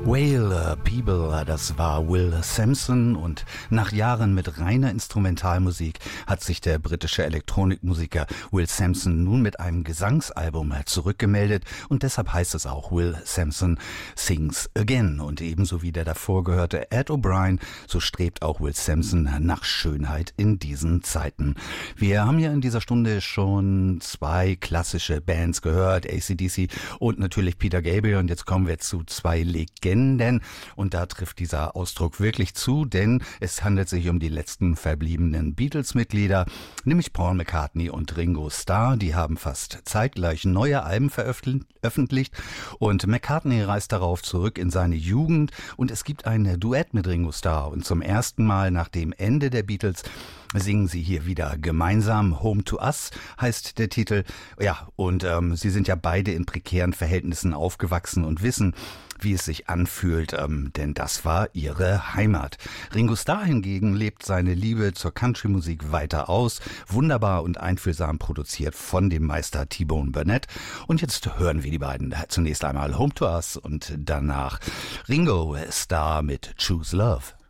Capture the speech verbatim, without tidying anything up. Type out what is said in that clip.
Whale People, das war Will Sampson, und nach Jahren mit reiner Instrumentalmusik hat sich der britische Elektronikmusiker Will Sampson nun mit einem Gesangsalbum zurückgemeldet, und deshalb heißt es auch Will Sampson Sings Again, und ebenso wie der davor gehörte Ed O'Brien, so strebt auch Will Sampson nach Schönheit in diesen Zeiten. Wir haben ja in dieser Stunde schon zwei klassische Bands gehört, A C D C und natürlich Peter Gabriel, und jetzt kommen wir zu zwei Legenden. Und da trifft dieser Ausdruck wirklich zu, denn es handelt sich um die letzten verbliebenen Beatles-Mitglieder, nämlich Paul McCartney und Ringo Starr. Die haben fast zeitgleich neue Alben veröffentlicht, und McCartney reist darauf zurück in seine Jugend, und es gibt ein Duett mit Ringo Starr, und zum ersten Mal nach dem Ende der Beatles singen sie hier wieder gemeinsam. Home to Us heißt der Titel. Ja, und ähm, sie sind ja beide in prekären Verhältnissen aufgewachsen und wissen, wie es sich anfühlt, ähm, denn das war ihre Heimat. Ringo Starr hingegen lebt seine Liebe zur Country-Musik weiter aus, wunderbar und einfühlsam produziert von dem Meister T-Bone Burnett. Und jetzt hören wir die beiden zunächst einmal Home to Us und danach Ringo Starr mit Choose Love.